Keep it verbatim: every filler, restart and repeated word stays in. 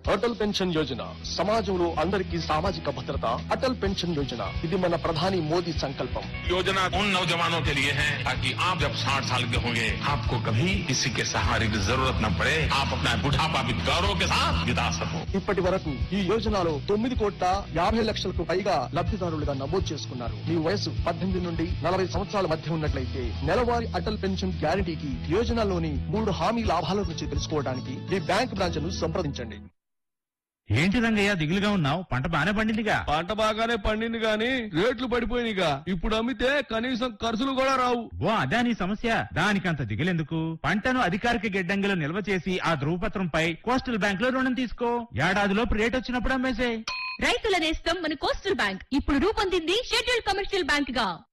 Atal pension Yojana సమాజంలో అందరికీ సామాజిక భద్రత. అటల్ పెన్షన్ యోజన ఇది మన ప్రధాని మోదీ సంకల్పం. योजना उन नौजवानों के लिए है ताकि आप जब साठ साल के होंगे आपको कभी किसी के सहारे की जरूरत न पड़े, आप अपना बुढ़ापा भी गौरव के साथ बिता सको. ఇప్పటి వరకు ఈ యోజనలో తొమ్మిది కోట్ల యాభై లక్షలకు పైగా లబ్ధిదారులుగా నమోదు చేసుకున్నారు. మీ వయసు పద్దెనిమిది నుండి నలభై సంవత్సరాల మధ్య ఉన్నట్లయితే నెలవారీ అటల్ పెన్షన్ గ్యారంటీకి యోజనలోని మూడు హామీ లాభాల గురించి తెలుసుకోవడానికి మీ బ్యాంక్ బ్రాంచ్ ను సంప్రదించండి. ఏంటి రంగయ్య దిగులుగా ఉన్నావు? పంట బానే పండిందిగా? పంట బాగానే పండింది గాని రేట్లు పడిపోయినాయిగా. ఇప్పుడు అమ్మితే కనీసం ఖర్చులు కూడా రావు. ఓ అదా నీ సమస్య? దానికంత దిగులెందుకు? పంటను అధికారిక గిడ్డంగిలో నిల్వ చేసి ఆ ధృవపత్రంపై కోస్టల్ బ్యాంక్ లో రుణం తీసుకో. ఏడాదిలోపు రేట్ వచ్చినప్పుడు అమ్మేసే. రైతుల నేస్తం మన కోస్టల్ బ్యాంక్ ఇప్పుడు రూపొందింది షెడ్యూల్డ్ కమర్షియల్ బ్యాంక్ గా.